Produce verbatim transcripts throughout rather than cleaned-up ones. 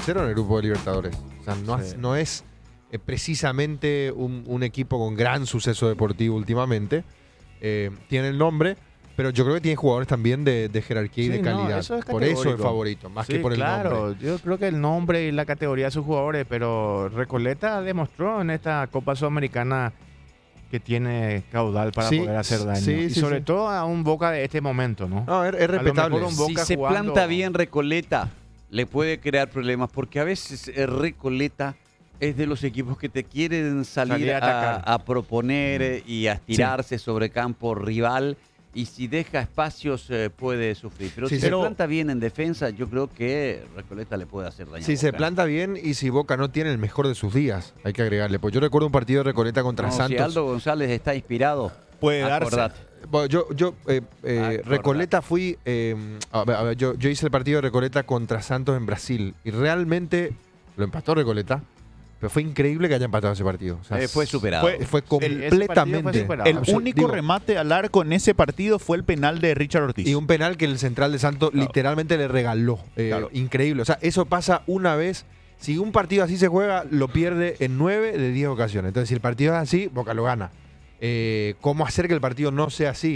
tercero en el grupo de Libertadores. O sea, no, Sí. no es eh, precisamente un, un equipo con gran suceso deportivo últimamente. Eh, tiene el nombre, pero yo creo que tiene jugadores también de, de jerarquía y Sí, de no, calidad. eso es por eso es categórico. favorito, más Sí, que por el claro, nombre. yo creo que el nombre y la categoría de sus jugadores, pero Recoleta demostró en esta Copa Sudamericana que tiene caudal para Sí, poder hacer daño. sí, y sí, sobre sí. todo a un Boca de este momento, ¿no? No, es, es A lo respetable. mejor un Si Boca se jugando- planta bien Recoleta, le puede crear problemas, porque a veces eh, Recoleta es de los equipos que te quieren salir, Salir a a, atacar. a proponer eh, y a estirarse sobre campo rival, y si deja espacios eh, puede sufrir. Pero Sí, si sí. se planta bien en defensa, yo creo que Recoleta le puede hacer daño. Si a se Boca. planta bien y si Boca no tiene el mejor de sus días, hay que agregarle. Pues yo recuerdo un partido de Recoleta contra No, si Santos. Aldo González está inspirado, Puede acordate. darse. Bueno, yo, yo eh, eh, Acordate. Recoleta fui. eh, a ver, a ver, yo, yo hice el partido de Recoleta contra Santos en Brasil y realmente lo empató Recoleta, pero fue increíble que haya empatado ese partido. O sea, Eh, fue superado. Fue, fue ese partido fue completamente. superado. El absurdo. único Digo, remate al arco en ese partido fue el penal de Richard Ortiz. Y un penal que el central de Santos Claro. literalmente le regaló. Eh, Claro. Increíble. O sea, eso pasa una vez. Si un partido así se juega, lo pierde en nueve de diez ocasiones. Entonces, si el partido es así, Boca lo gana. Eh, ¿Cómo hacer que el partido no sea así?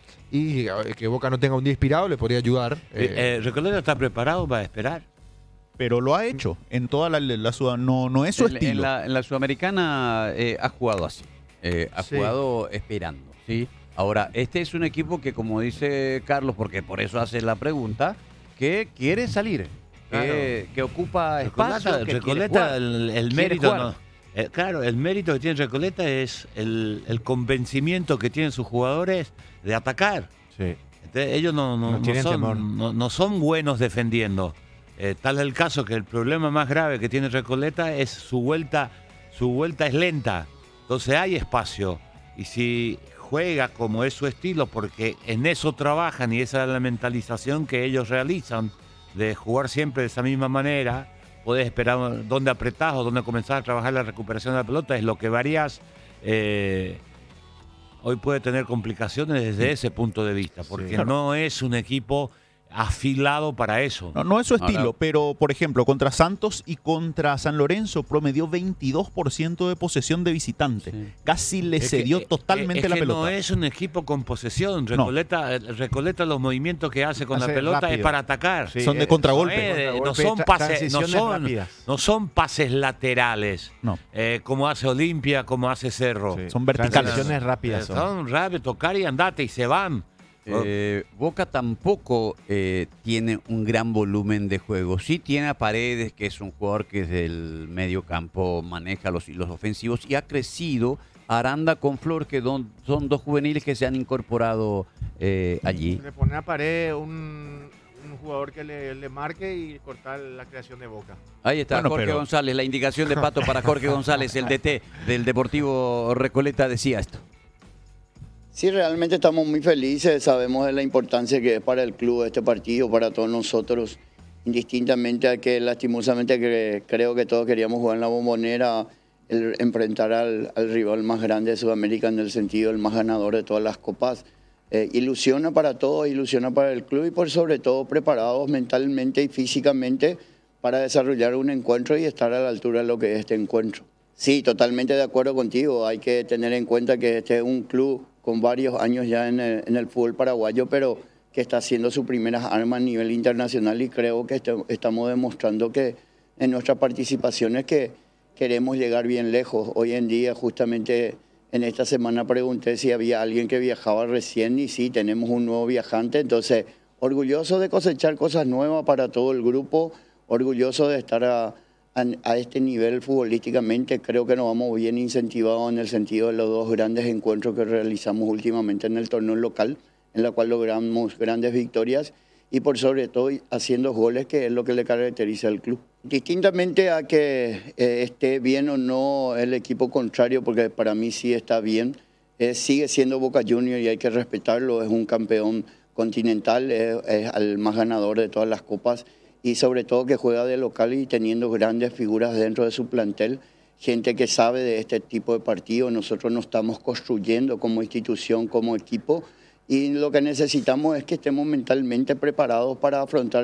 Y eh, que Boca no tenga un día inspirado le podría ayudar. Eh, Eh, eh, Recoleta está preparado para esperar. Pero lo ha hecho en toda la, la ciudad. No, no es su En, en estilo. la, en la Sudamericana eh, ha jugado así. Eh, ha Sí. jugado esperando, ¿sí? Ahora, este es un equipo que, como dice Carlos, porque por eso hace la pregunta, que quiere salir, que, que ocupa espacio, Recoleta, que quiere Recoleta, jugar. el, el Quiere mérito jugar. no. eh, claro, el mérito que tiene Recoleta es el, el convencimiento que tienen sus jugadores de atacar. Sí. Entonces, ellos no, no, No no tienen temor. son, no, no son buenos defendiendo. Eh, tal es el caso que el problema más grave que tiene Recoleta es su vuelta, su vuelta es lenta. Entonces hay espacio. Y si juega como es su estilo, porque en eso trabajan y esa es la mentalización que ellos realizan, de jugar siempre de esa misma manera, podés esperar dónde apretás o dónde comenzás a trabajar la recuperación de la pelota, es lo que varías. Eh, hoy puede tener complicaciones desde ese punto de vista, porque Sí. no es un equipo afilado para eso. No, no es su Ahora- estilo, pero por ejemplo, contra Santos y contra San Lorenzo promedió veintidós por ciento de posesión de visitante. Sí. Casi le Es que- cedió eh, totalmente es la que pelota. No es un equipo con posesión. Recoleta, Recoleta los movimientos que hace con Hace la pelota rápido. es para atacar. Sí, Son de eh, contragolpe. No, es de- no Contragolpe, son tra- pases, no transiciones son, rápidas. no son pases laterales, No. eh, como hace Olimpia, como hace Cerro. Sí. Son verticales. Transiciones Eh, rápidas. son. Son rápidos, tocar y andate y se van. Eh, Boca tampoco eh, tiene un gran volumen de juego. Sí tiene a Paredes, que es un jugador que desde el medio campo maneja los hilos ofensivos, y ha crecido Aranda con Flor, que don- son dos juveniles que se han incorporado eh, allí. Le pone a pared un, un jugador que le, le marque y cortar la creación de Boca. Ahí está Bueno, Jorge pero- González, la indicación de Pato para Jorge González, el D T del Deportivo Recoleta, decía esto. Sí, realmente estamos muy felices, sabemos de la importancia que es para el club este partido, para todos nosotros, indistintamente a que lastimosamente que creo que todos queríamos jugar en la Bombonera, el enfrentar al, al rival más grande de Sudamérica en el sentido el más ganador de todas las copas. Eh, ilusiona para todos, ilusiona para el club y por sobre todo preparados mentalmente y físicamente para desarrollar un encuentro y estar a la altura de lo que es este encuentro. Sí, totalmente de acuerdo contigo. Hay que tener en cuenta que este es un club con varios años ya en el, en el fútbol paraguayo, pero que está haciendo sus primeras armas a nivel internacional y creo que este- estamos demostrando que en nuestras participaciones que queremos llegar bien lejos. Hoy en día, justamente en esta semana pregunté si había alguien que viajaba recién y sí, tenemos un nuevo viajante, entonces orgulloso de cosechar cosas nuevas para todo el grupo, orgulloso de estar a a, a este nivel futbolísticamente. Creo que nos vamos bien incentivados en el sentido de los dos grandes encuentros que realizamos últimamente en el torneo local, en la cual logramos grandes victorias y por sobre todo haciendo goles, que es lo que le caracteriza al club. Distintamente a que eh, esté bien o no el equipo contrario, porque para mí sí está bien, eh, sigue siendo Boca Juniors y hay que respetarlo, es un campeón continental, es, es el más ganador de todas las copas y sobre todo que juega de local y teniendo grandes figuras dentro de su plantel, gente que sabe de este tipo de partidos. Nosotros nos estamos construyendo como institución, como equipo, y lo que necesitamos es que estemos mentalmente preparados para afrontar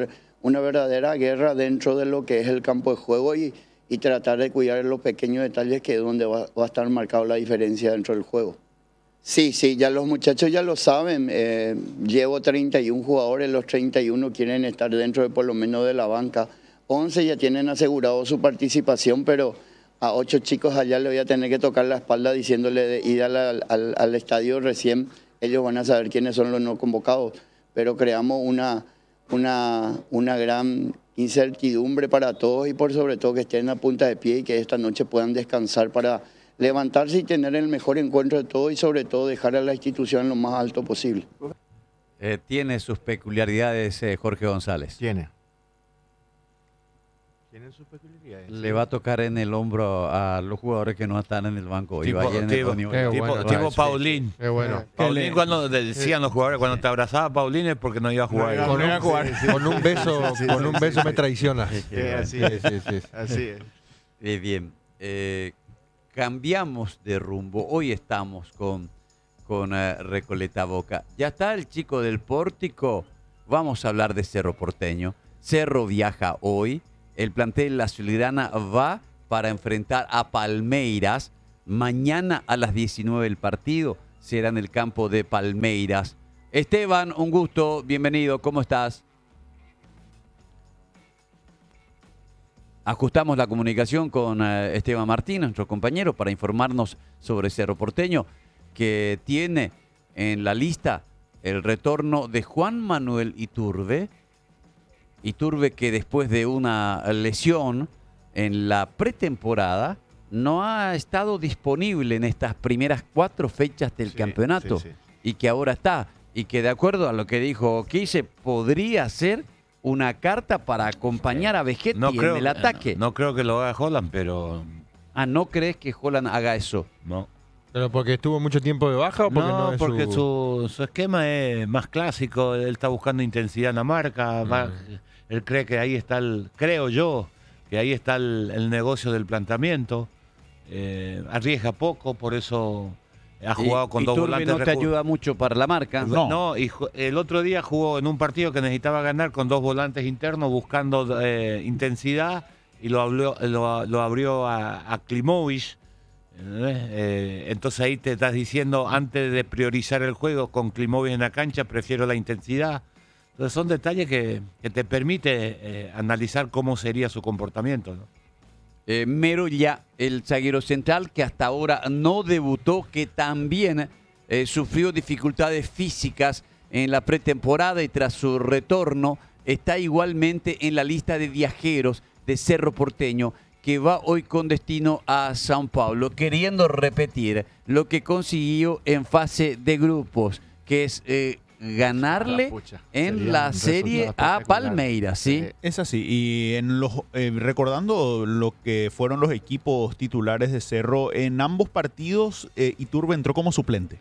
una verdadera guerra dentro de lo que es el campo de juego y, y tratar de cuidar los pequeños detalles que es donde va, va a estar marcada la diferencia dentro del juego. Sí, sí, ya los muchachos ya lo saben. Eh, llevo treinta y uno jugadores, los treinta y uno quieren estar dentro de por lo menos de la banca. once ya tienen asegurado su participación, pero a ocho chicos allá le voy a tener que tocar la espalda diciéndole de ir al, al, al estadio recién. Ellos van a saber quiénes son los no convocados, pero creamos una, una, una gran incertidumbre para todos y por sobre todo que estén a punta de pie y que esta noche puedan descansar para levantarse y tener el mejor encuentro de todo y sobre todo dejar a la institución lo más alto posible. Eh, tiene sus peculiaridades eh, Jorge González. Tiene. Tiene sus peculiaridades. Le va a tocar en el hombro a los jugadores que no están en el banco. Tipo, Iba ayer en el tipo, Unión. Qué tipo, bueno, tipo sí, Paulín. Qué bueno. Paulín, cuando decían los jugadores, cuando te abrazaba Paulín es porque no iba a jugar. No iba Con un, a jugar. con un beso, Sí, con sí, un sí, beso sí. me traicionas. Eh, así Sí, es. sí, sí. Así es. Eh, bien, eh, cambiamos de rumbo. Hoy estamos con, con eh, Recoleta Boca. Ya está el chico del pórtico. Vamos a hablar de Cerro Porteño. Cerro viaja hoy. El plantel La Azulgrana va para enfrentar a Palmeiras. Mañana a las diecinueve el partido será en el campo de Palmeiras. Esteban, un gusto. Bienvenido. ¿Cómo estás? Ajustamos la comunicación con eh, Esteban Martín, nuestro compañero, para informarnos sobre Cerro Porteño, que tiene en la lista el retorno de Juan Manuel Iturbe. Iturbe que después de una lesión en la pretemporada no ha estado disponible en estas primeras cuatro fechas del Sí, campeonato sí, sí. y que ahora está. Y que de acuerdo a lo que dijo Quise, podría ser una carta para acompañar a Vegetti No creo, en el ataque. no, no creo que lo haga Holland, pero Ah, ¿no crees que Holland haga eso? no. ¿Pero porque estuvo mucho tiempo de baja o porque no, No, es porque su... su... Su, esquema es más clásico. Él está buscando intensidad en la marca. va- él cree que ahí está el, creo yo, que ahí está el, el negocio del planteamiento. Eh, arriesga poco, por eso ha jugado Y- con y dos Iturbe volantes. no te recu- ayuda mucho para la marca. No, No. y ju- el otro día jugó en un partido que necesitaba ganar con dos volantes internos buscando eh, intensidad y lo, habló- lo, lo abrió a, a Klimovic. ¿Entendés? Eh, entonces ahí te estás diciendo, antes de priorizar el juego con Klimovic en la cancha, prefiero la intensidad. Entonces son detalles que, que te permite eh, analizar cómo sería su comportamiento, ¿no? Eh, Meroya, el zaguero central que hasta ahora no debutó, que también eh, sufrió dificultades físicas en la pretemporada y tras su retorno está igualmente en la lista de viajeros de Cerro Porteño, que va hoy con destino a São Paulo, queriendo repetir lo que consiguió en fase de grupos, que es eh, ganarle La pucha. en Sería la un serie resultado a espectacular. Palmeiras, ¿sí? Sí. Es así, y en los eh, recordando lo que fueron los equipos titulares de Cerro, en ambos partidos eh, Iturbe entró como suplente.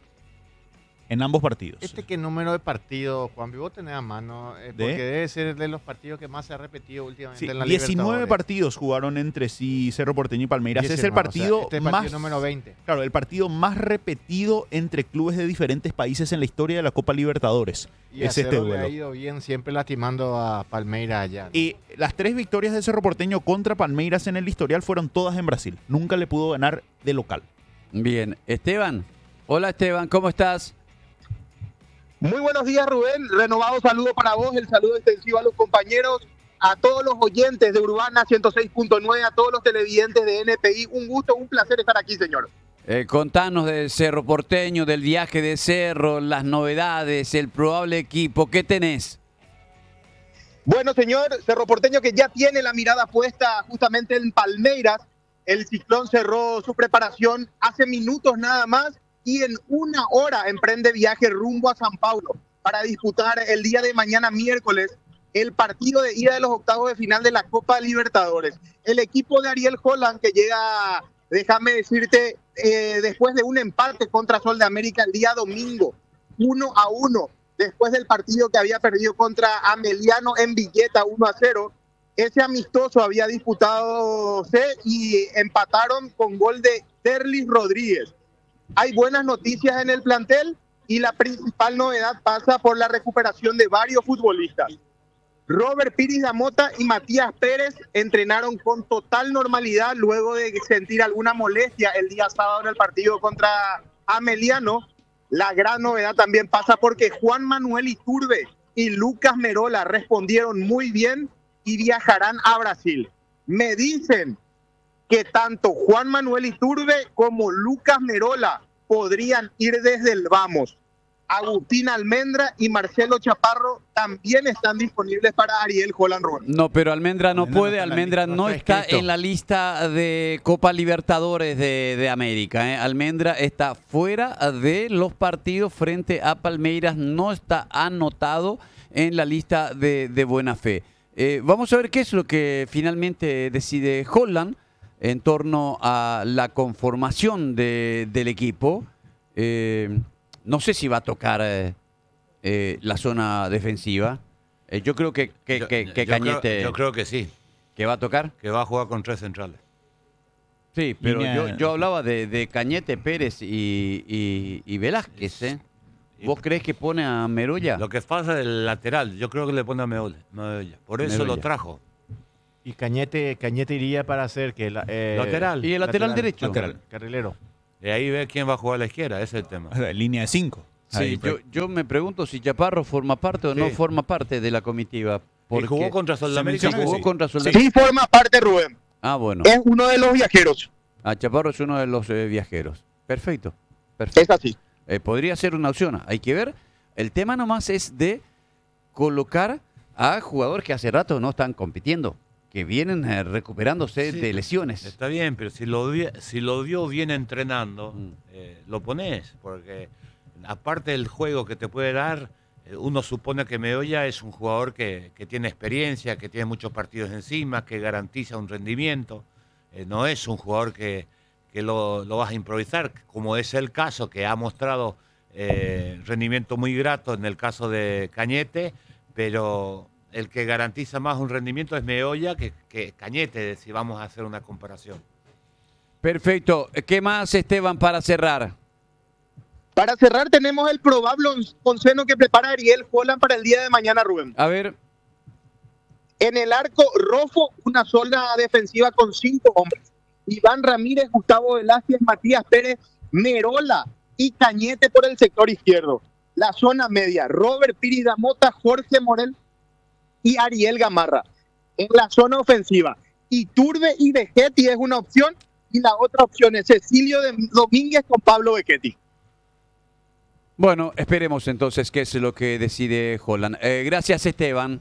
En ambos partidos. Este qué número de partidos, Juan Vivo, tenés a mano, eh, porque ¿De? debe ser de los partidos que más se ha repetido últimamente Sí, en la diecinueve Libertadores. partidos jugaron entre sí Cerro Porteño y Palmeiras. Es el diecinueve, o sea, partido este es el partido más número veinte. Claro, el partido más repetido entre clubes de diferentes países en la historia de la Copa Libertadores. Y a es este Cerro le ha duelo. ido bien, siempre lastimando a Palmeiras allá, ¿no? Y las tres victorias de Cerro Porteño contra Palmeiras en el historial fueron todas en Brasil. Nunca le pudo ganar de local. Bien, Esteban. Hola Esteban, ¿cómo estás? Muy buenos días, Rubén. Renovado saludo para vos, el saludo extensivo a los compañeros, a todos los oyentes de Urbana ciento seis punto nueve, a todos los televidentes de N P I. Un gusto, un placer estar aquí, señor. Eh, contanos del Cerro Porteño, del viaje de Cerro, las novedades, el probable equipo. ¿Qué tenés? Bueno, señor, Cerro Porteño que ya tiene la mirada puesta justamente en Palmeiras. El Ciclón cerró su preparación hace minutos nada más y en una hora emprende viaje rumbo a São Paulo para disputar el día de mañana miércoles el partido de ida de los octavos de final de la Copa Libertadores. El equipo de Ariel Holland que llega, déjame decirte, eh, después de un empate contra Sol de América el día domingo, uno a uno, después del partido que había perdido contra Ameliano en Villeta uno a cero. Ese amistoso había disputado y empataron con gol de Derlis Rodríguez. Hay buenas noticias en el plantel y la principal novedad pasa por la recuperación de varios futbolistas. Robert Piris Damota y Matías Pérez entrenaron con total normalidad luego de sentir alguna molestia el día sábado en el partido contra Ameliano. La gran novedad también pasa porque Juan Manuel Iturbe y Lucas Merola respondieron muy bien y viajarán a Brasil. Me dicen que tanto Juan Manuel Iturbe como Lucas Merola podrían ir desde el vamos. Agustín Almendra y Marcelo Chaparro también están disponibles para Ariel Holland Rubén. No, pero Almendra no Almendra puede, no está en la Almendra lista, no no está está inscrito. en la lista de Copa Libertadores de, de América. ¿eh? Almendra está fuera de los partidos frente a Palmeiras, no está anotado en la lista de, de Buena Fe. Eh, vamos a ver qué es lo que finalmente decide Holland en torno a la conformación de, del equipo. Eh, no sé si va a tocar eh, eh, la zona defensiva. Eh, yo creo que, que, Yo- que, que yo creo- Cañete yo creo que sí, que va a tocar. que va a jugar con tres centrales. Sí, pero Línea- yo, yo hablaba de, de Cañete, Pérez y, y, y Velázquez. ¿eh? ¿Vos crees que pone a Meroya? Lo que pasa del lateral, yo creo que le pone a Meolla. Meolla. Por eso Meolla. lo trajo. Y Cañete, Cañete iría para hacer que la, eh, Lateral. Y el lateral, derecho. Lateral. Carrilero. De ahí ve quién va a jugar a la izquierda, ese es el tema. O sea, línea de cinco. Sí, Ahí, yo, yo me pregunto si Chaparro forma parte o no Sí. forma parte de la comitiva. Y Porque jugó contra Sudamérica. menciona que jugó sí. contra Soldado. Sí forma parte, Rubén. Ah, bueno. Es uno de los viajeros. Ah, Chaparro es uno de los eh, viajeros. Perfecto. Perfecto. Es así. Eh, podría ser una opción. Hay que ver. El tema nomás es de colocar a jugadores que hace rato no están compitiendo, que vienen eh, recuperándose Sí, de lesiones. Está bien, pero si lo, vi- si lo dio bien entrenando, Mm. eh, lo pones, porque aparte del juego que te puede dar, eh, uno supone que Meolla es un jugador que, que tiene experiencia, que tiene muchos partidos encima, que garantiza un rendimiento. Eh, no es un jugador que, que lo, lo vas a improvisar, como es el caso que ha mostrado eh, rendimiento muy grato en el caso de Cañete, pero el que garantiza más un rendimiento es Meolla que, que Cañete, si vamos a hacer una comparación. Perfecto. ¿Qué más, Esteban, para cerrar? Para cerrar, tenemos el probable onceno que prepara Ariel Holland para el día de mañana, Rubén. A ver, En el arco, Rofo, una sola defensiva con cinco hombres. Iván Ramírez, Gustavo Velázquez, Matías Pérez, Merola y Cañete por el sector izquierdo. La zona media, Robert Piris Damota, Jorge Morel y Ariel Gamarra. En la zona ofensiva, Iturbe y Vegetti es una opción y la otra opción es Cecilio de Domínguez con Pablo Vegetti. bueno, esperemos entonces qué es lo que decide Holland. Eh, gracias, Esteban.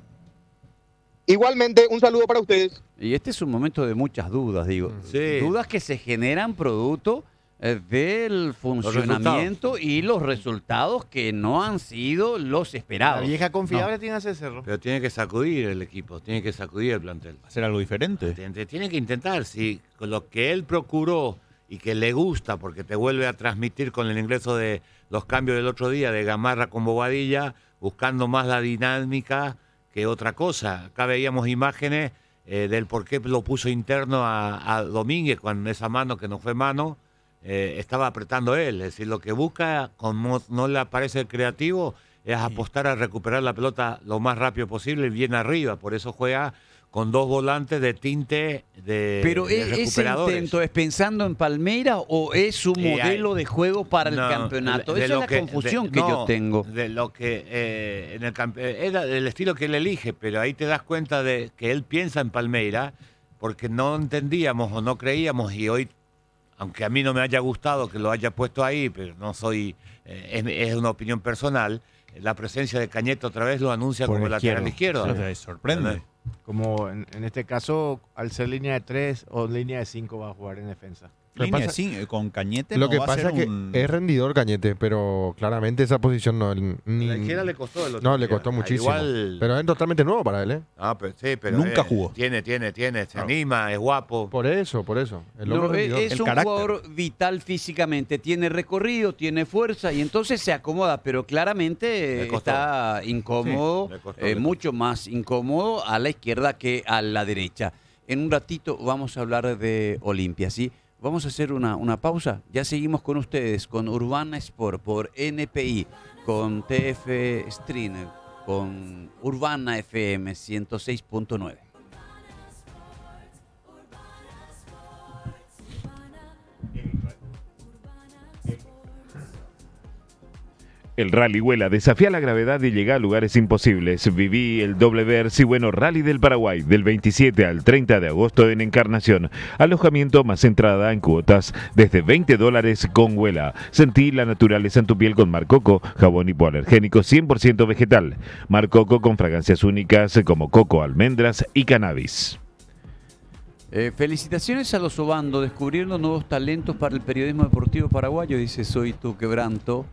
Igualmente, un saludo para ustedes. Y este es un momento de muchas dudas, digo. Sí. Dudas que se generan producto eh, del funcionamiento y los resultados que no han sido los La esperados. vieja confiable tiene ese cerro. Pero tiene que sacudir el equipo, tiene que sacudir el plantel. hacer algo diferente. Tiene, tiene que intentar, si con lo que él procuró y que le gusta, porque te vuelve a transmitir con el ingreso de los cambios del otro día de Gamarra con Bobadilla, buscando más la dinámica que otra cosa. Acá veíamos imágenes eh, del por qué lo puso interno a, a Domínguez con esa mano que no fue mano, eh, estaba apretando él. Es decir, lo que busca, como no le aparece el creativo, es apostar a recuperar la pelota lo más rápido posible y bien arriba. Por eso juega con dos volantes de tinte de, Pero de ¿e- ese recuperadores. intento es pensando en Palmeira o es un Eh, modelo de juego para el No, campeonato? de- de Esa es lo la que- confusión de- que yo no, tengo. De lo que eh, en el campe- era del estilo que él elige, pero ahí te das cuenta de que él piensa en Palmeira, porque no entendíamos o no creíamos, y hoy, aunque a mí no me haya gustado que lo haya puesto ahí, pero no soy, eh, es, es una opinión personal, la presencia de Cañete otra vez lo anuncia Por como el lateral izquierdo. O sea, sorprende. Como en, en este caso, al ser línea de tres o línea de cinco va a jugar en defensa. Lo que Línea de pasa- cinco, eh, con Cañete Lo no que va a pasa ser es que un- es rendidor Cañete, pero claramente esa posición no. él Ni, La izquierda le costó el otro no, le día. costó Ah, muchísimo. Igual, Pero es totalmente nuevo para él, ¿eh? ah, pero sí, pero Nunca eh, jugó. Tiene, tiene, tiene, se anima, es guapo. Por eso, por eso. El No, hombre es rendidor. es El un carácter. jugador vital físicamente, tiene recorrido, tiene fuerza y entonces se acomoda, pero claramente Le costó. está incómodo, Sí, le costó, eh, le mucho más incómodo a la izquierda que a la derecha. En un ratito vamos a hablar de Olimpia, ¿sí? Vamos a hacer una, una pausa. Ya seguimos con ustedes, con Urbana Sport por N P I, con T F Stream, con Urbana F M ciento seis punto nueve. El Rally Huela desafía la gravedad y llega a lugares imposibles. Viví el doble Versi Bueno Rally del Paraguay del veintisiete al treinta de agosto en Encarnación. Alojamiento más entrada en cuotas desde veinte dólares con Huela. Sentí la naturaleza en tu piel con Mar Coco, jabón hipoalergénico cien por ciento vegetal. Mar Coco con fragancias únicas como coco, almendras y cannabis. Eh, felicitaciones a los Obando, descubriendo nuevos talentos para el periodismo deportivo paraguayo, dice Soy tu quebranto.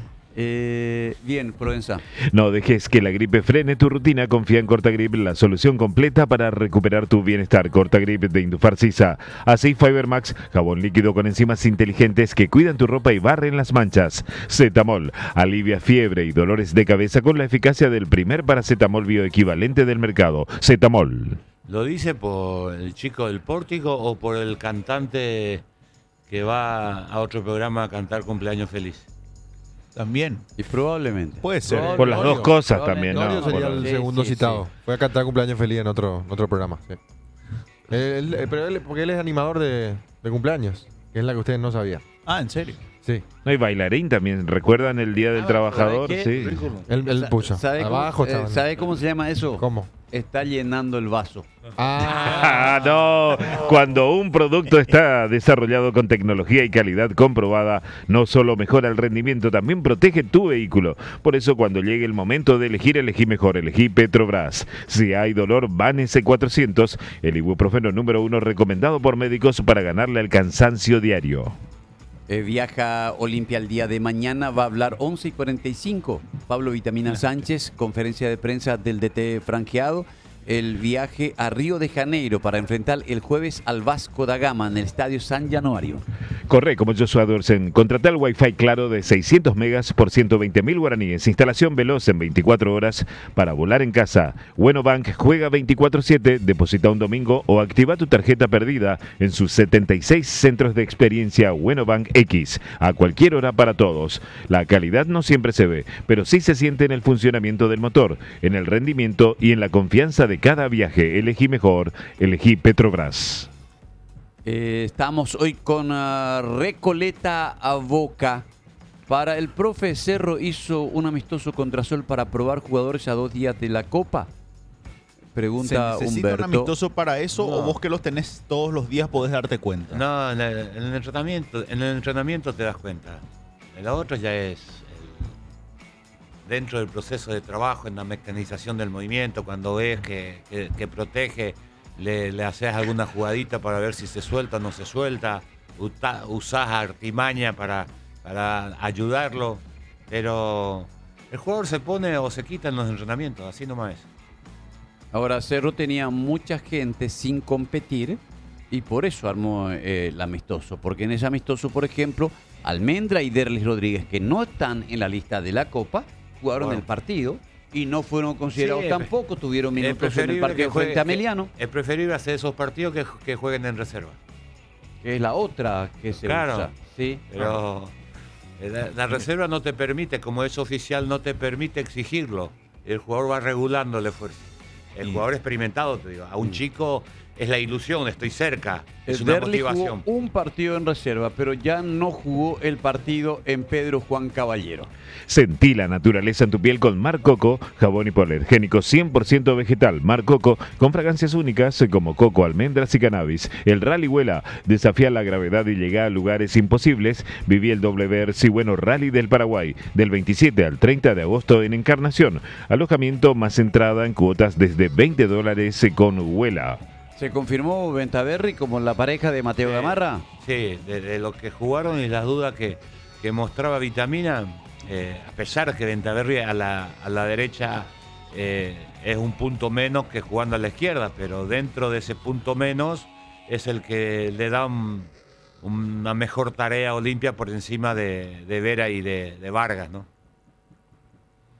Eh, bien, Provenza. No dejes que la gripe frene tu rutina. Confía en Cortagrip, la solución completa para recuperar tu bienestar. Cortagrip de Indufar Sisa. Así Fibermax, jabón líquido con enzimas inteligentes que cuidan tu ropa y barren las manchas. Cetamol, alivia fiebre y dolores de cabeza con la eficacia del primer paracetamol bioequivalente del mercado. Cetamol. ¿Lo dice por el chico del pórtico o por el cantante que va a otro programa a cantar cumpleaños feliz? También. Y probablemente. Puede ser. Probable- Por las dos cosas también, Norio ¿no? sería Por- el Sí, segundo sí, citado. sí. Fue a cantar cumpleaños feliz en otro, en otro programa. Sí. Él- él- pero él, porque él es animador de, de cumpleaños, que es la que ustedes no sabían. Ah, ¿en serio? Sí. No, y bailarín también. ¿Recuerdan el Día del Ah, Trabajador? ¿sabe Sí. qué? Él, él puso. ¿Sabe cómo, Abajo eh, estaba. ¿sabe cómo se llama eso? ¿Cómo? Está llenando el vaso. Ah, Ah, no. Cuando un producto está desarrollado con tecnología y calidad comprobada, no solo mejora el rendimiento, también protege tu vehículo. Por eso, cuando llegue el momento de elegir, elegí mejor. Elegí Petrobras. Si hay dolor, Vanese cuatrocientos, el ibuprofeno número uno recomendado por médicos para ganarle al cansancio diario. Eh, viaja Olimpia el día de mañana, va a hablar once y cuarenta y cinco. Pablo Vitamina Sánchez, conferencia de prensa del D T franqueado. El viaje a Río de Janeiro para enfrentar el jueves al Vasco da Gama en el Estadio San Januario. Corre como Joshua Dorsen. Contrata el Wi-Fi claro de seiscientos megas por ciento veinte mil guaraníes. Instalación veloz en veinticuatro horas para volar en casa. Bueno Bank juega veinticuatro siete, deposita un domingo o activa tu tarjeta perdida en sus setenta y seis centros de experiencia Bueno Bank X. A cualquier hora para todos. La calidad no siempre se ve, pero sí se siente en el funcionamiento del motor, en el rendimiento y en la confianza de cada viaje. Elegí mejor, elegí Petrobras. Eh, estamos hoy con uh, Recoleta a Boca. Para el profe Cerro hizo un amistoso contra Sol para probar jugadores a dos días de la Copa. Pregunta ¿Se necesita Humberto. un amistoso para eso No. o vos que los tenés todos los días podés darte cuenta? No, en el, en el entrenamiento, en el entrenamiento te das cuenta. El otro ya es el- dentro del proceso de trabajo, en la mecanización del movimiento, cuando ves que, que- que protege, le, le haces alguna jugadita para ver si se suelta o no se suelta, uta- usás artimaña para, para ayudarlo, pero el jugador se pone o se quita en los entrenamientos, así nomás es. Ahora, Cerro tenía mucha gente sin competir y por eso armó eh, el amistoso. Porque en ese amistoso, por ejemplo, Almendra y Derlis Rodríguez, que no están en la lista de la Copa, jugaron Bueno. el partido y no fueron considerados Sí, tampoco, tuvieron Es minutos en el preferible partido que juegue- frente a Meliano, Es preferible hacer esos partidos que, que jueguen en reserva. que es la otra que se Claro. usa. Sí. Pero eh, la, la reserva no te permite, como es oficial, no te permite exigirlo. El jugador va regulando el esfuerzo. El Y- jugador experimentado, te digo. A un chico es la ilusión, estoy cerca. Es El una Derli motivación. jugó un partido en reserva, pero ya no jugó el partido en Pedro Juan Caballero. Sentí la naturaleza en tu piel con Mar Coco, jabón hipoalergénico cien por ciento vegetal. Mar Coco con fragancias únicas como coco, almendras y cannabis. El Rally Huela desafía la gravedad y llega a lugares imposibles. Viví el doble Versi Bueno Rally del Paraguay del veintisiete al treinta de agosto en Encarnación. Alojamiento más entrada en cuotas desde veinte dólares con Huela. ¿Se confirmó Ventaverri como la pareja de Mateo Sí. Gamarra? Sí, de, de lo que jugaron y las dudas que, que mostraba Vitamina, eh, a pesar que Ventaverri a la, a la derecha eh, es un punto menos que jugando a la izquierda, pero dentro de ese punto menos es el que le da un- una mejor tarea a Olimpia por encima de, de Vera y de, de Vargas, ¿no?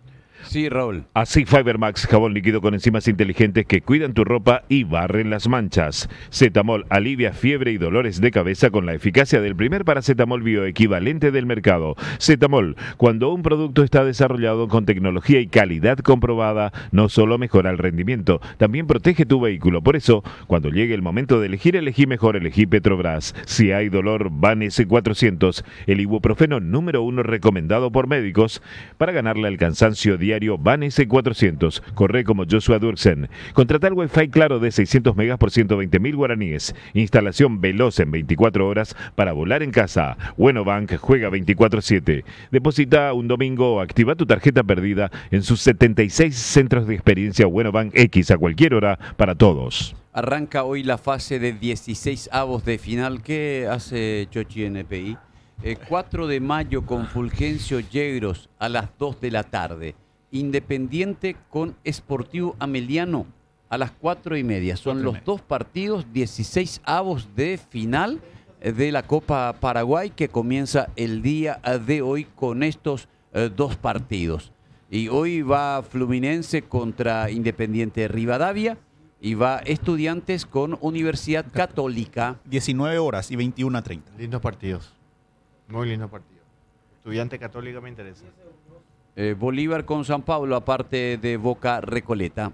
Sí, Raúl. Así Fibermax, jabón líquido con enzimas inteligentes que cuidan tu ropa y barren las manchas. Cetamol alivia fiebre y dolores de cabeza con la eficacia del primer paracetamol bioequivalente del mercado. Cetamol, cuando un producto está desarrollado con tecnología y calidad comprobada, no solo mejora el rendimiento, también protege tu vehículo. Por eso, cuando llegue el momento de elegir, elegí mejor, elegí Petrobras. Si hay dolor, Van ese cuatrocientos, el ibuprofeno número uno recomendado por médicos para ganarle al cansancio diario. Van ese cuatrocientos. Corre como Joshua Durksen. Contrata el Wi-Fi claro de seiscientos megas por ciento veinte mil guaraníes. Instalación veloz en veinticuatro horas para volar en casa. Wenobank juega veinticuatro siete. Deposita un domingo o activa tu tarjeta perdida en sus setenta y seis centros de experiencia Wenobank X a cualquier hora para todos. Arranca hoy la fase de dieciséis avos de final. ¿Qué hace Chochi N P I? Eh, cuatro de mayo con Fulgencio Yegros a las dos de la tarde. Independiente con Sportivo Ameliano a las cuatro y media. Son los dos partidos, dieciséis avos de final de la Copa Paraguay, que comienza el día de hoy con estos eh, dos partidos. Y hoy va Fluminense contra Independiente Rivadavia y va Estudiantes con Universidad Católica. diecinueve horas y veintiuno a treinta. Lindos partidos. Muy lindos partidos. Estudiante Católica me interesa. Eh, Bolívar con San Pablo, aparte de Boca Recoleta.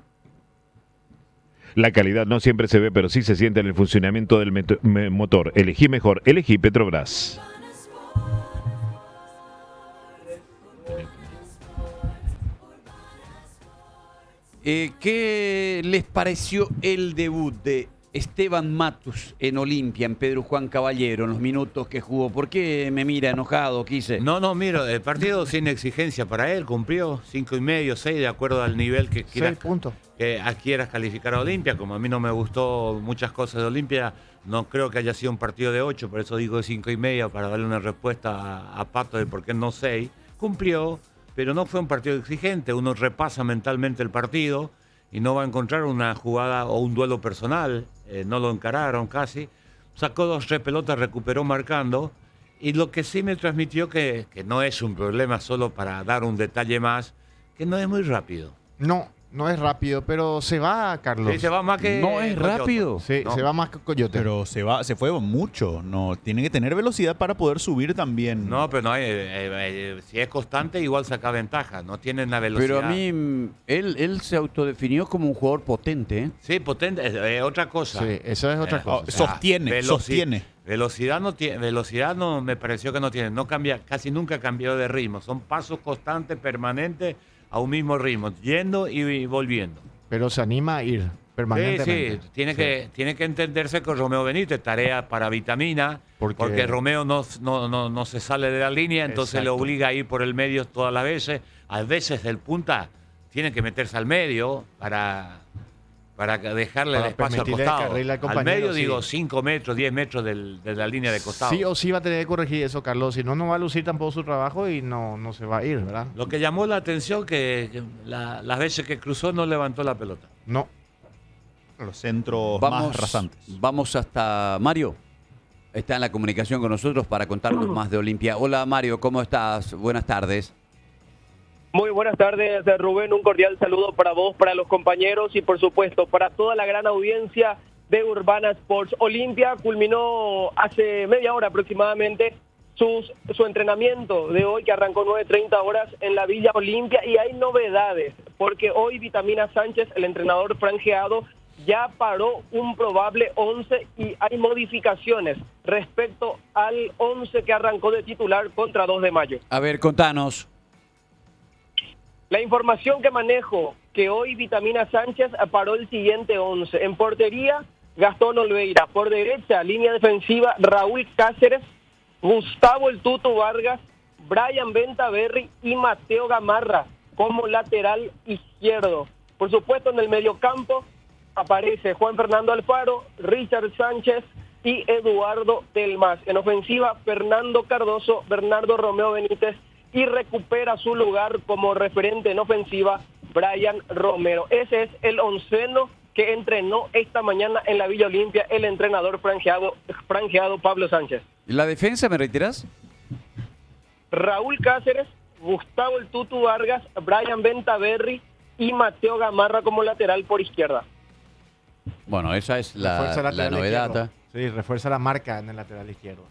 La calidad no siempre se ve, pero sí se siente en el funcionamiento del meto- me- motor. Elegí mejor, elegí Petrobras. Eh, ¿Qué les pareció el debut de Esteban Matus en Olimpia, en Pedro Juan Caballero, en los minutos que jugó? ¿Por qué me mira enojado, Quise? No, no, mira, el partido sin exigencia para él, cumplió cinco y medio, seis, de acuerdo al nivel que quieras, puntos. que quieras calificar a Olimpia. Como a mí no me gustó muchas cosas de Olimpia, no creo que haya sido un partido de ocho, por eso digo cinco y medio para darle una respuesta a, a Pato de por qué no seis. Cumplió, pero no fue un partido exigente. Uno repasa mentalmente el partido y no va a encontrar una jugada o un duelo personal. Eh, no lo encararon casi. Sacó dos tres pelotas, recuperó marcando. Y lo que sí me transmitió que, que no es un problema, solo para dar un detalle más, que no es muy rápido. No, no es rápido, pero se va, Carlos. Sí, se va más que No es Coyote. rápido. Sí, No. se va más que Coyote. Pero se va, se fue mucho. No, tiene que tener velocidad para poder subir también. No, pero no, eh, eh, eh, si es constante, igual saca ventaja. No tiene la velocidad. Pero a mí, mm, él, él se autodefinió como un jugador potente, ¿eh? Sí, potente, es eh, otra cosa. Sí, eso es otra Eh, cosa. Oh, sostiene, veloci- sostiene. Velocidad no tiene, velocidad no me pareció que no tiene, no cambia, casi nunca cambió de ritmo. Son pasos constantes, permanentes, a un mismo ritmo, yendo y volviendo. Pero se anima a ir Sí, permanentemente. sí, tiene, Sí. Que, tiene que entenderse con Romeo Benítez, tarea para Vitamina, Porque- porque, Romeo no, no, no, no se sale de la línea, entonces Exacto. le obliga a ir por el medio todas las veces. A veces del punta tiene que meterse al medio para, para dejarle Para el espacio al permitirle el costado. carril al Al compañero, medio, sí. digo, cinco metros, diez metros del- de la línea de costado. Sí o sí va a tener que corregir eso, Carlos. Si no, no va a lucir tampoco su trabajo y no, no se va a ir, ¿verdad? Lo que llamó la atención que, que la- las veces que cruzó no levantó la pelota. No. Los centros Vamos, más rasantes. vamos hasta Mario. Está en la comunicación con nosotros para contarnos más de Olimpia. Hola Mario, ¿cómo estás? Buenas tardes. Muy buenas tardes, Rubén. Un cordial saludo para vos, para los compañeros y por supuesto para toda la gran audiencia de Urbana Sports. Olimpia culminó hace media hora aproximadamente sus, su entrenamiento de hoy, que arrancó nueve treinta horas en la Villa Olimpia, y hay novedades porque hoy Vitamina Sánchez, el entrenador franjeado, ya paró un probable once y hay modificaciones respecto al once que arrancó de titular contra dos de mayo. A ver, contanos. La información que manejo, que hoy Vitamina Sánchez paró el siguiente once. En portería, Gastón Olveira. Por derecha, línea defensiva, Raúl Cáceres, Gustavo El Tuto Vargas, Brian Ventaverri y Mateo Gamarra como lateral izquierdo. Por supuesto, en el mediocampo aparece Juan Fernando Alfaro, Richard Sánchez y Eduardo Delmas. En ofensiva, Fernando Cardoso, Bernardo Romeo Benítez, y recupera su lugar como referente en ofensiva Brian Romero. Ese es el onceno que entrenó esta mañana en la Villa Olimpia el entrenador franjeado, franjeado Pablo Sánchez. ¿La defensa me reiterás? Raúl Cáceres, Gustavo el Tutu Vargas, Brian Bentaberry y Mateo Gamarra como lateral por izquierda. Bueno, esa es la, Refuerza el la lateral novedad. izquierdo. Sí, refuerza la marca en el lateral izquierdo.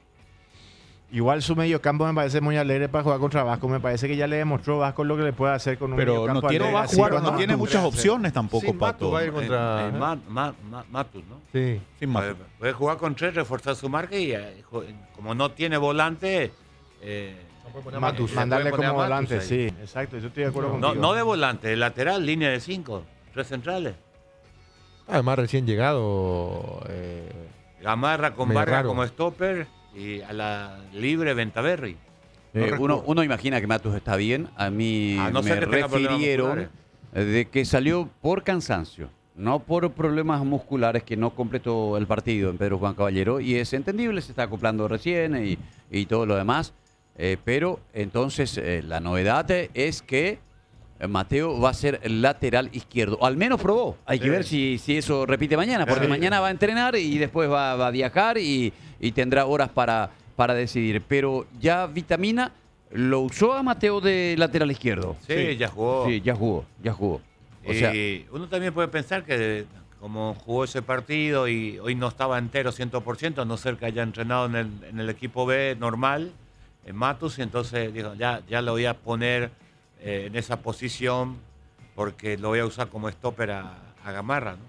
Igual su mediocampo me parece muy alegre para jugar contra Vasco. Me parece que ya le demostró Vasco lo que le puede hacer con un Pero mediocampo no tiene, alegre, va a así jugar, cuando no tiene Matus. muchas opciones tampoco, Sin Matus Pato. va a ir contra... Eh, eh, Ma- Ma- Ma- Matus, ¿no? Sí. Sin Matus. Puede, puede jugar con tres, reforzar su marca y eh, jo- como no tiene volante, eh, Matus, le mandarle puede poner como a Matus volante, ahí. sí, exacto. Yo estoy de acuerdo No, contigo. no de volante, de lateral, línea de cinco, tres centrales. Además, recién llegado... eh, Gamarra con Medio Vargas raro. como stopper y a la libre Bentaberry. Eh, No uno, recuerdo. uno imagina que Matus está bien. A mí A no me ser que tenga problemas refirieron musculares. eh, de que salió por cansancio, no por problemas musculares, que no completó el partido en Pedro Juan Caballero. Y es entendible, se está acoplando recién y, y todo lo demás. Eh, pero entonces eh, la novedad es que eh, Mateo va a ser el lateral izquierdo. Al menos probó. Hay que Sí. ver si, si eso repite mañana, porque Sí. mañana va a entrenar y después va, va a viajar y, y tendrá horas para, para decidir. Pero ya Vitamina lo usó a Mateo de lateral izquierdo. Sí, ya jugó. Sí, ya jugó, ya jugó. O sea, y uno también puede pensar que como jugó ese partido y hoy no estaba entero cien por ciento, a no ser que haya entrenado en el, en el equipo B normal, en Matus, y entonces dijo, ya, ya lo voy a poner eh, en esa posición porque lo voy a usar como stopper a, a Gamarra, ¿no?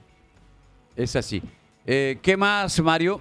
es así. Eh, ¿Qué más, Mario?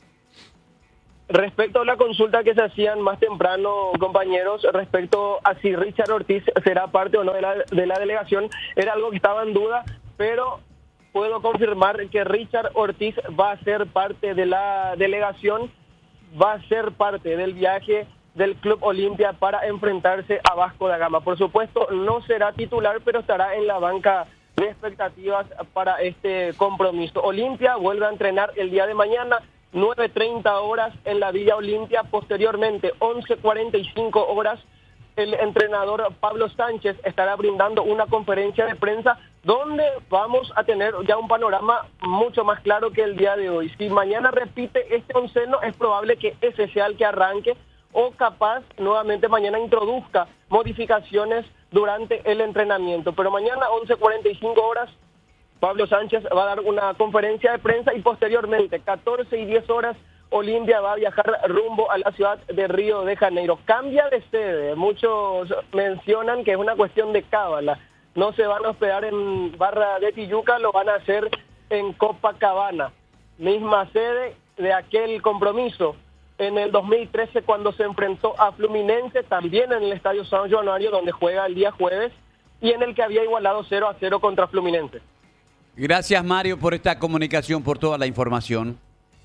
Respecto a la consulta que se hacían más temprano, compañeros, respecto a si Richard Ortiz será parte o no de la, de la delegación, era algo que estaba en duda, pero puedo confirmar que Richard Ortiz va a ser parte de la delegación, va a ser parte del viaje del Club Olimpia para enfrentarse a Vasco da Gama. Por supuesto, no será titular, pero estará en la banca de expectativas para este compromiso. Olimpia vuelve a entrenar el día de mañana, nueve treinta horas en la Villa Olimpia. Posteriormente, once cuarenta y cinco horas, el entrenador Pablo Sánchez estará brindando una conferencia de prensa donde vamos a tener ya un panorama mucho más claro que el día de hoy. Si mañana repite este onceno, es probable que ese sea el que arranque, o capaz nuevamente mañana introduzca modificaciones durante el entrenamiento. Pero mañana, once cuarenta y cinco horas, Pablo Sánchez va a dar una conferencia de prensa y posteriormente, catorce y diez horas, Olimpia va a viajar rumbo a la ciudad de Río de Janeiro. Cambia de sede. Muchos mencionan que es una cuestión de cábala. No se van a hospedar en Barra de Tijuca, lo van a hacer en Copacabana. Misma sede de aquel compromiso en el dos mil trece cuando se enfrentó a Fluminense, también en el Estadio San Januario, donde juega el día jueves, y en el que había igualado cero a cero contra Fluminense. Gracias, Mario, por esta comunicación, por toda la información.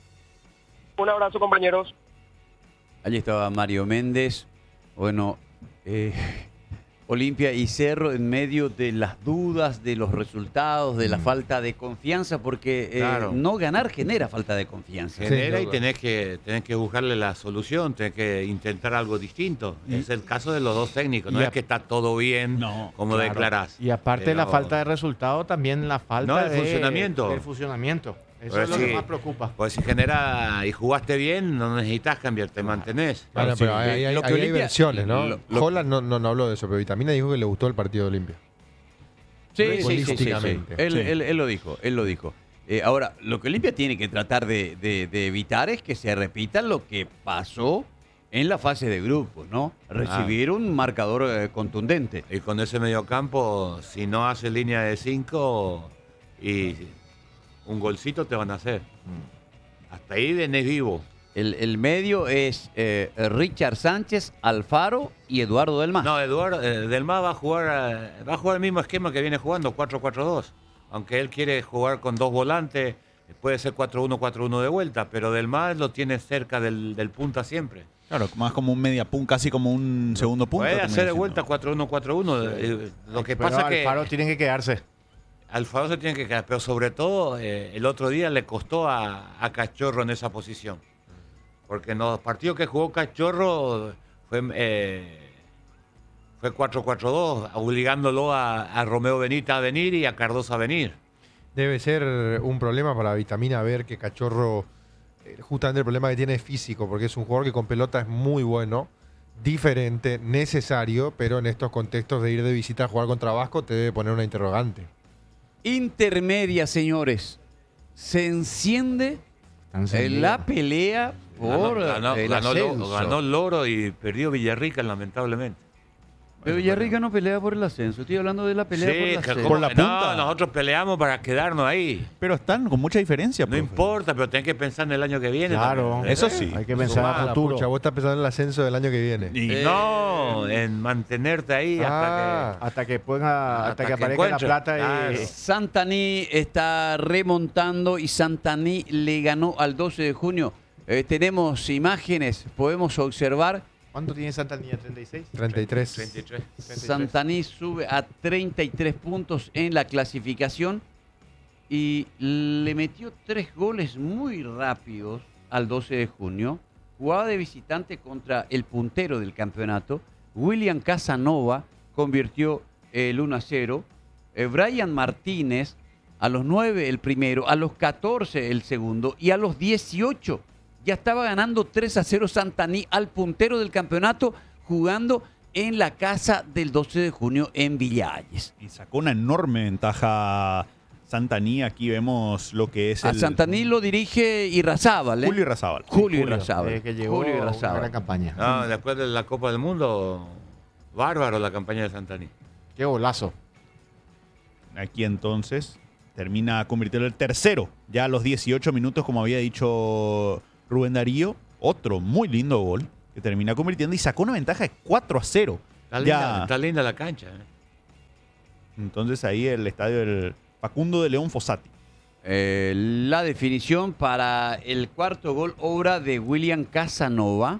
Un abrazo, compañeros. Allí estaba Mario Méndez. Bueno, eh, Olimpia y Cerro en medio de las dudas, de los resultados, de la falta de confianza, porque eh, Claro. no ganar genera falta de confianza. Genera Sí, y tenés que, tenés que buscarle la solución, tenés que intentar algo distinto. Es el caso de los dos técnicos, no y es a- que está todo bien No, como Claro. declarás. Y aparte de la Pero- falta de resultado, también la falta No, el de- funcionamiento. del funcionamiento. Eso Pues es lo sí. que más preocupa. Pues si genera y jugaste bien, no necesitas cambiar, te mantenés. Bueno, pero ahí, ahí- Lo que ahí hay Olimpia- versiones, ¿no? lo- lo- Holland no, no, no habló de eso, pero Vitamina dijo que le gustó el partido de Olimpia. Sí, sí, sí, sí, sí. Futbolísticamente. Él, Sí. él- él lo dijo, él lo dijo. Eh, ahora, lo que Olimpia tiene que tratar de, de- de evitar es que se repita lo que pasó en la fase de grupos, ¿no? Recibir un marcador eh, contundente. Y con ese mediocampo, si no hace línea de cinco y un golcito te van a hacer. Hasta ahí venés vivo. El, el medio es eh, Richard Sánchez, Alfaro y Eduardo Del Mas. No, Eduardo eh, Del Mas va a jugar eh, va a jugar el mismo esquema que viene jugando, cuatro cuatro dos. Aunque él quiere jugar con dos volantes, puede ser cuatro uno cuatro uno de vuelta, pero Del Mas lo tiene cerca del, del punta siempre. Claro, más como un media punta, casi como un segundo punto. Puede termina hacer de siendo. vuelta cuatro uno cuatro uno. eh, Lo que Pero pasa que Alfaro tiene que quedarse. Alfaro se tiene que quedar, pero sobre todo eh, el otro día le costó a, a Cachorro en esa posición. Porque en los partidos que jugó Cachorro fue, eh, fue cuatro cuatro dos, obligándolo a, a Romeo Benítez a venir y a Cardoso a venir. Debe ser un problema para Vitamina ver que Cachorro, eh, justamente el problema que tiene es físico, porque es un jugador que con pelota es muy bueno, diferente, necesario, pero en estos contextos de ir de visita a jugar contra Vasco te debe poner una interrogante. Intermedia, señores. Se enciende eh, la pelea por ganó, el ganó, ascenso. ganó Loro y perdió Villarrica, lamentablemente. Pero Villarrica no pelea por el ascenso. Estoy hablando de la pelea Sí, por el que ascenso. como Por la que punta. No, nosotros peleamos para quedarnos ahí. Pero están con mucha diferencia. No profe. importa, pero tenés que pensar en el año que viene. Claro, también. Eso sí. Hay que pensar Ah, a la futuro. pucha, vos estás pensando en el ascenso del año que viene. Y- Y no, en mantenerte ahí Ah. hasta Hasta que ponga, hasta, Hasta que que aparezca encuentre. la plata y Claro. Santaní está remontando y Santaní le ganó al doce de junio. Eh, tenemos imágenes, podemos observar. ¿cuánto tiene Santa Niña? ¿treinta y seis? treinta y tres. que treinta y tres. treinta y tres. Santaní sube a treinta y tres puntos en la clasificación y le metió tres goles muy rápidos al doce de junio. Jugaba de visitante contra el puntero del campeonato. William Casanova convirtió el uno a cero. Eh, Brian Martínez a los nueve el primero, a los catorce el segundo y a los dieciocho ya estaba ganando tres a cero Santaní al puntero del campeonato jugando en la casa del doce de junio en Villalles. Y sacó una enorme ventaja Santaní. Aquí vemos lo que es A el Santaní lo dirige Irrazábal, ¿eh? Julio Irrazábal. Julio Julio, Irrazábal. eh, que llegó Julio una Irrazábal. gran campaña. No, después de la Copa del Mundo, bárbaro la campaña de Santaní. Qué golazo. Aquí entonces termina convirtiendo el tercero. Ya a los dieciocho minutos, como había dicho Rubén Darío. Otro muy lindo gol que termina convirtiendo y sacó una ventaja de cuatro a cero. Está Ya. linda, está linda la cancha. ¿eh? Entonces ahí el estadio del Facundo de León Fossati. Eh, la definición para el cuarto gol, obra de William Casanova.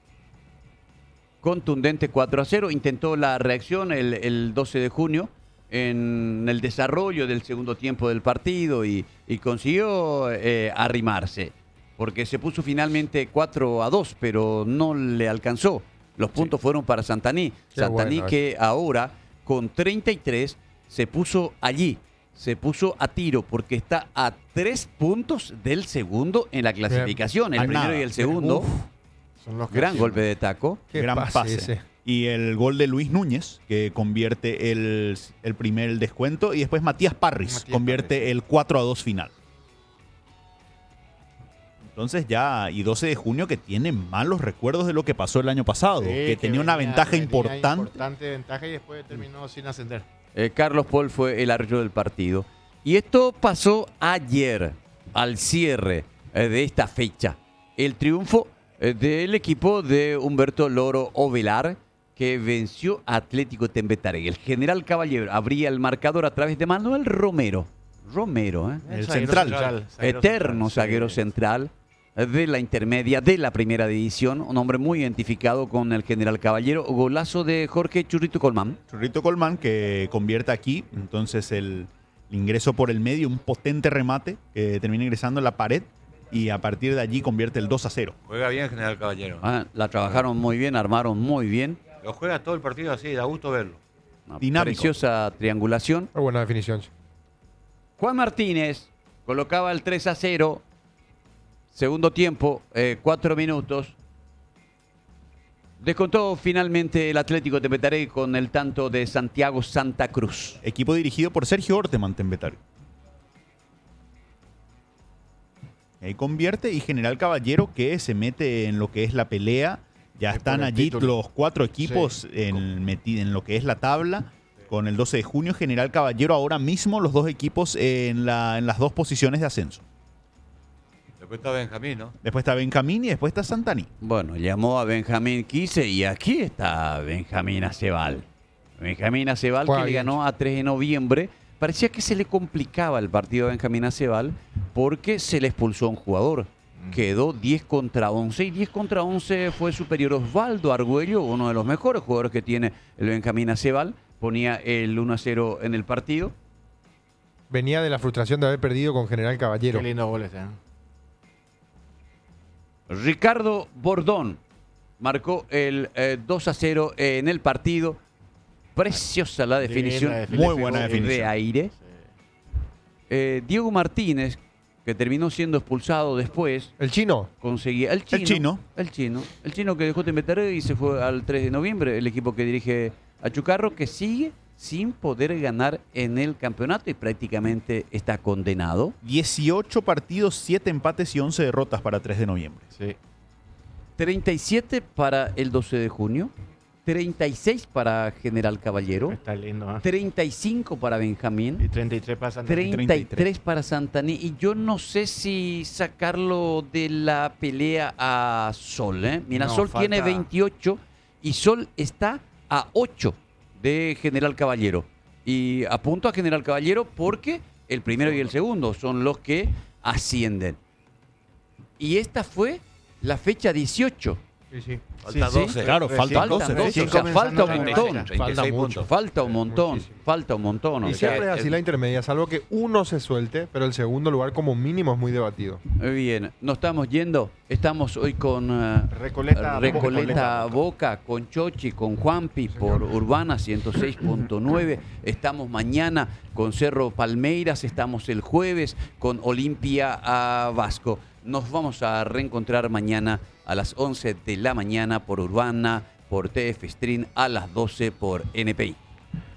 Contundente cuatro a cero. Intentó la reacción el, el doce de junio en el desarrollo del segundo tiempo del partido y, y consiguió eh, arrimarse. Porque se puso finalmente cuatro a dos, pero no le alcanzó. Los puntos fueron para Santaní. Qué Santaní bueno, que ahora con treinta y tres se puso allí. Se puso a tiro porque está a tres puntos del segundo en la clasificación. El a primero nada. y el segundo. Uf, Son los que Gran hacen. golpe de taco. qué Gran pase pase. ese. Y el gol de Luis Núñez, que convierte el, el primer descuento. Y después Matías Parris Matías convierte Parris. el cuatro a dos final. Entonces ya, y doce de junio que tiene malos recuerdos de lo que pasó el año pasado. Sí, que, tenía una venía- ventaja venía importante. importante ventaja y después terminó sin ascender. Eh, Carlos Paul fue el árbitro del partido. Y esto pasó ayer, al cierre eh, de esta fecha. El triunfo eh, del equipo de Humberto Loro Ovelar, que venció a Atlético Tembetaré. El general Caballero abría el marcador a través de Manuel Romero. Romero, ¿eh? El zaguero central. zaguero Eterno central, zaguero sí. central de la intermedia de la primera división. Un hombre muy identificado con el general Caballero. Golazo de Jorge Churrito Colmán. Churrito Colmán que convierte aquí. Entonces el, el ingreso por el medio, un potente remate que termina ingresando en la pared. Y a partir de allí convierte el dos a cero. Juega bien General Caballero. Ah, la trabajaron muy bien, armaron muy bien. Lo juega todo el partido así, da gusto verlo. Una Dinámico. preciosa triangulación. Muy buena definición. Juan Martínez colocaba el tres a cero. Segundo tiempo, eh, cuatro minutos. Descontó finalmente el Atlético Tembetaré con el tanto de Santiago Santa Cruz. Equipo dirigido por Sergio Orteman Tembetario. Ahí convierte y General Caballero que se mete en lo que es la pelea. Ya Sí, están por el allí título. los cuatro equipos en, meti- en lo que es la tabla. Con el doce de junio, General Caballero ahora mismo los dos equipos en, la, en las dos posiciones de ascenso. Después está Benjamín, ¿no? Después está Benjamín y después está Santaní. Bueno, llamó a Benjamín Quise y aquí está Benjamín Acebal. Benjamín Acebal Juega que le bien. ganó a tres de noviembre. Parecía que se le complicaba el partido a Benjamín Acebal porque se le expulsó a un jugador. Quedó diez contra once y diez contra once fue superior Osvaldo Argüello, uno de los mejores jugadores que tiene el Benjamín Acebal. Ponía el uno a cero en el partido. Venía de la frustración de haber perdido con General Caballero. Qué lindo gol ese, ¿eh? Ricardo Bordón marcó el eh, dos a cero en el partido. Preciosa la definición. Linda definición. Muy buena de definición. aire. Eh, Diego Martínez que terminó siendo expulsado después. ¿El chino? Conseguía, el chino. El chino. El chino. El chino que dejó de meter y se fue al tres de noviembre, el equipo que dirige Achucarro, que sigue sin poder ganar en el campeonato y prácticamente está condenado. dieciocho partidos, siete empates y once derrotas para tres de noviembre. Sí. treinta y siete para el doce de junio. treinta y seis para General Caballero. Está lindo, ¿eh? treinta y cinco para Benjamín. Y treinta y tres para Santa Fe. treinta y tres para Santaní. Y yo no sé si sacarlo de la pelea a Sol. ¿eh? Mirasol No, falta- tiene veintiocho y Sol está a ocho de General Caballero. Y apunto a General Caballero porque el primero y el segundo son los que ascienden. Y esta fue la fecha dieciocho. Sí, sí. Falta Sí, sí. doce. Claro, faltan Faltan doce. doce, recién o sea, falta comenzando un la montón. treinta y seis Falta puntos. mucho. Falta un montón. Muchísimo. Falta un montón. o Y sea, siempre es así el- la intermedia, salvo que uno se suelte, pero el segundo lugar como mínimo es muy debatido. Muy bien, nos estamos yendo. Estamos hoy con eh, Recoleta, Recoleta Boca, con Chochi, con Juanpi por Urbana ciento seis punto nueve. Estamos mañana con Cerro Palmeiras, estamos el jueves con Olimpia a Vasco. Nos vamos a reencontrar mañana a las once de la mañana por Urbana, por T F Stream, a las doce por N P I.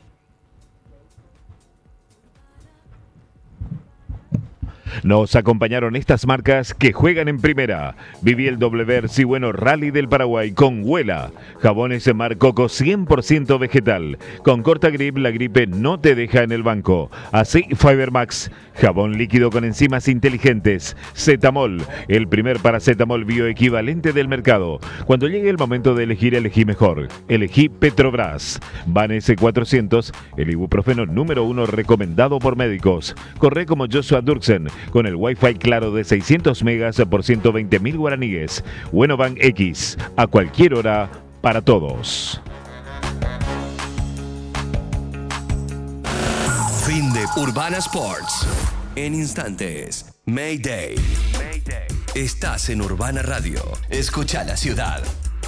Nos acompañaron estas marcas que juegan en primera. Viví el doble Versi Bueno Rally del Paraguay con Huela. Jabones Mar Coco cien por ciento vegetal. Con Corta Grip la gripe no te deja en el banco. Así Fibermax. Jabón líquido con enzimas inteligentes. Cetamol, el primer paracetamol bioequivalente del mercado. Cuando llegue el momento de elegir, elegí mejor. Elegí Petrobras. Van S cuatrocientos, el ibuprofeno número uno recomendado por médicos. Corre como Joshua Durksen, con el Wi-Fi claro de seiscientos megas por ciento veinte mil guaraníes. Buenobank X, a cualquier hora, para todos. Fin de Urbana Sports. En instantes, Mayday. Estás en Urbana Radio. Escucha la ciudad.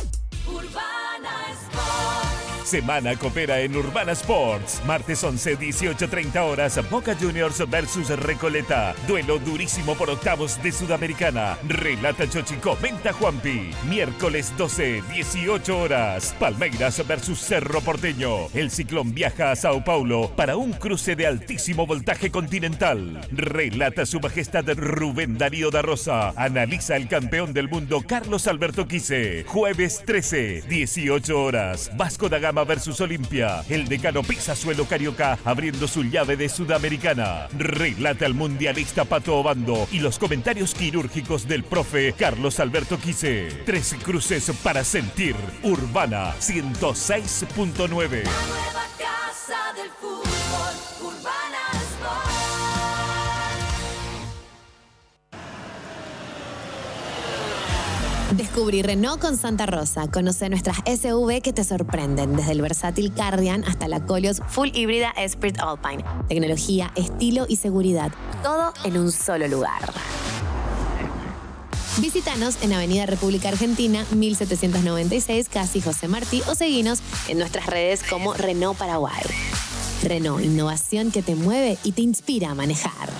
Semana Copera en Urbana Sports. Martes once, dieciocho treinta horas. Boca Juniors versus Recoleta. Duelo durísimo por octavos de Sudamericana. Relata Chochi, comenta Juanpi. Miércoles doce, dieciocho horas. Palmeiras versus Cerro Porteño. El Ciclón viaja a Sao Paulo para un cruce de altísimo voltaje continental. Relata Su Majestad Rubén Darío da Rosa. Analiza el campeón del mundo Carlos Alberto Quise. Jueves trece, dieciocho horas. Vasco da Gama versus Olimpia. El decano pisa suelo carioca abriendo su llave de Sudamericana. Relata el mundialista Pato Obando y los comentarios quirúrgicos del profe Carlos Alberto Quise. Tres cruces para sentir. Urbana ciento seis punto nueve. La nueva casa del fútbol, Urbana Sport. Descubrí Renault con Santa Rosa. Conoce nuestras S U V que te sorprenden, desde el versátil Cardian hasta la Koleos Full Híbrida Esprit Alpine. Tecnología, estilo y seguridad, todo en un solo lugar. Visítanos en Avenida República Argentina, mil setecientos noventa y seis, casi José Martí, o seguinos en nuestras redes como Renault Paraguay. Renault, innovación que te mueve y te inspira a manejar.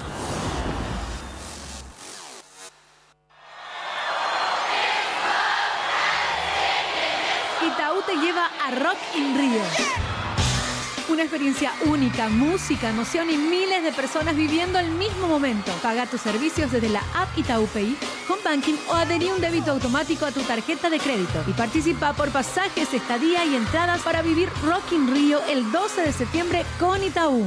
Itaú te lleva a Rock in Rio. Una experiencia única, música, emoción y miles de personas viviendo el mismo momento. Paga tus servicios desde la app Itaú Pay, Home Banking o adherí un débito automático a tu tarjeta de crédito. Y participa por pasajes, estadía y entradas para vivir Rock in Rio el doce de septiembre con Itaú.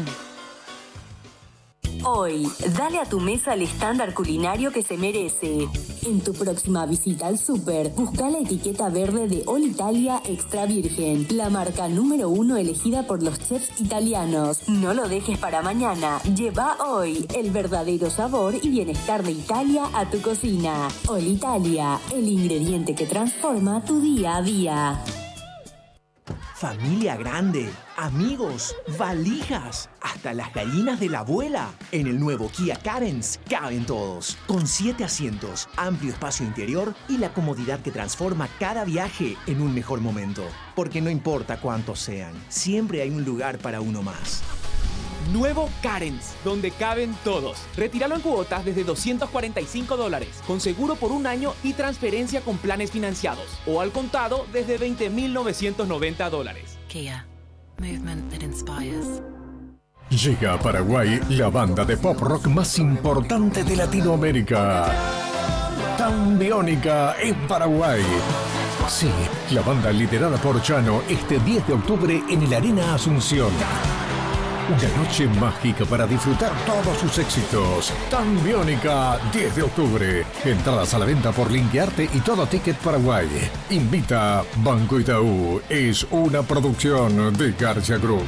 Hoy, dale a tu mesa el estándar culinario que se merece. En tu próxima visita al súper, busca la etiqueta verde de All Italia Extra Virgen, la marca número uno elegida por los chefs italianos. No lo dejes para mañana. Lleva hoy el verdadero sabor y bienestar de Italia a tu cocina. All Italia, el ingrediente que transforma tu día a día. Familia grande, amigos, valijas, hasta las gallinas de la abuela. En el nuevo Kia Carens caben todos, con siete asientos, amplio espacio interior y la comodidad que transforma cada viaje en un mejor momento. Porque no importa cuántos sean, siempre hay un lugar para uno más. Nuevo Carens, donde caben todos. Retíralo en cuotas desde doscientos cuarenta y cinco dólares, con seguro por un año y transferencia con planes financiados. O al contado desde veinte mil novecientos noventa dólares. Kia. Movement that inspires. Llega a Paraguay la banda de pop rock más importante de Latinoamérica. Tambiónica en Paraguay. Sí, la banda liderada por Chano este diez de octubre en el Arena Asunción. Una noche mágica para disfrutar todos sus éxitos. Tambiónica, diez de octubre. Entradas a la venta por Linkearte y Todo Ticket Paraguay. Invita Banco Itaú. Es una producción de García Group.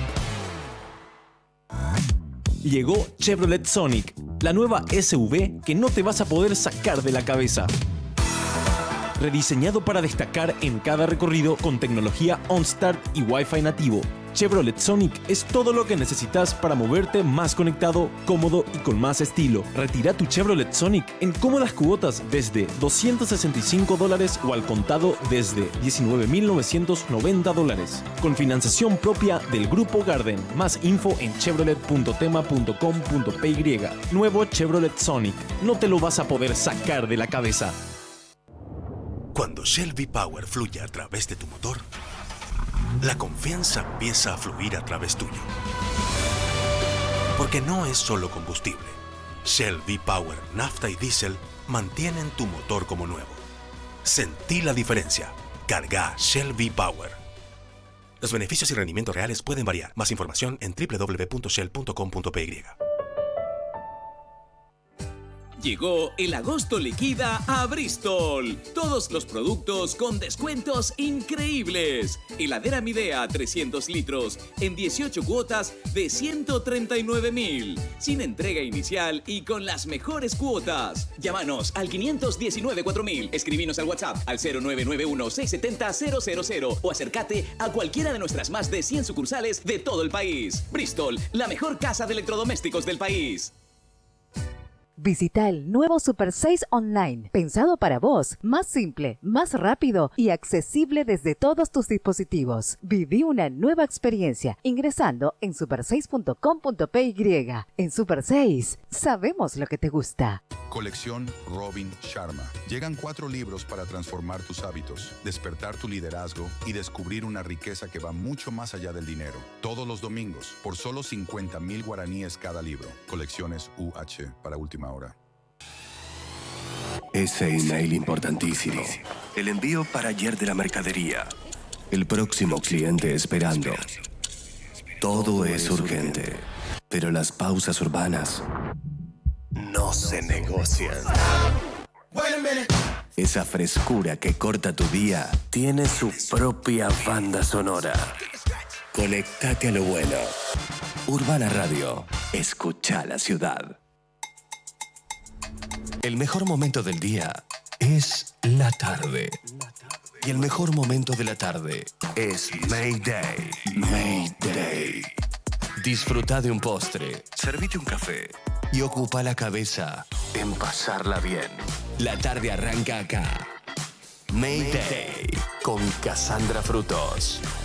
Llegó Chevrolet Sonic, la nueva S U V que no te vas a poder sacar de la cabeza. Rediseñado para destacar en cada recorrido con tecnología OnStart y Wi-Fi nativo, Chevrolet Sonic es todo lo que necesitas para moverte más conectado, cómodo y con más estilo. Retira tu Chevrolet Sonic en cómodas cuotas desde doscientos sesenta y cinco dólares o al contado desde diecinueve mil novecientos noventa dólares. Con financiación propia del Grupo Garden. Más info en chevrolet punto tema punto com punto p y. Nuevo Chevrolet Sonic. No te lo vas a poder sacar de la cabeza. Cuando Shell V-Power fluye a través de tu motor, la confianza empieza a fluir a través tuyo. Porque no es solo combustible. Shell V-Power, nafta y diésel mantienen tu motor como nuevo. Sentí la diferencia. Carga Shell V-Power. Los beneficios y rendimientos reales pueden variar. Más información en doble u doble u doble u punto shell punto com punto p y. Llegó el agosto liquida a Bristol. Todos los productos con descuentos increíbles. Heladera Midea trescientos litros en dieciocho cuotas de ciento treinta y nueve mil. Sin entrega inicial y con las mejores cuotas. Llámanos al quinientos diecinueve cuatro mil. Escribinos al WhatsApp al cero nueve nueve uno seis siete cero cero cero cero o acércate a cualquiera de nuestras más de cien sucursales de todo el país. Bristol, la mejor casa de electrodomésticos del país. Visita el nuevo Super seis Online, pensado para vos, más simple, más rápido y accesible desde todos tus dispositivos. Viví una nueva experiencia ingresando en super seis punto com punto p y. En Super seis, sabemos lo que te gusta. Colección Robin Sharma. Llegan cuatro libros para transformar tus hábitos, despertar tu liderazgo y descubrir una riqueza que va mucho más allá del dinero. Todos los domingos, por solo cincuenta mil guaraníes cada libro. Colecciones U H para última hora. Ese email importantísimo. El envío para ayer de la mercadería. El próximo cliente esperando. Todo es urgente, pero las pausas urbanas no se negocian. Esa frescura que corta tu día tiene su propia banda sonora. Conectate a lo bueno. Urbana Radio. Escucha la ciudad. El mejor momento del día es la tarde. Y el mejor momento de la tarde es Mayday. Mayday. Disfruta de un postre, servite un café y ocupa la cabeza en pasarla bien. La tarde arranca acá. Mayday con Cassandra Frutos.